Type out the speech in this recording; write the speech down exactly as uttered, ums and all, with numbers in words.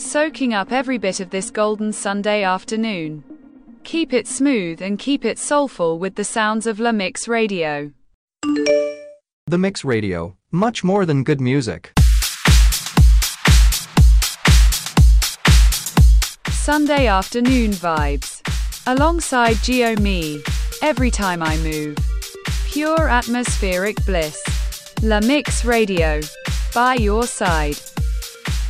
soaking up every bit of this golden Sunday afternoon. Keep it smooth and keep it soulful with the sounds of La Mix Radio. The Mix Radio, much more than good music. Sunday afternoon vibes. Alongside Gio Me. Every time I move. Pure atmospheric bliss. La Mix Radio. By your side.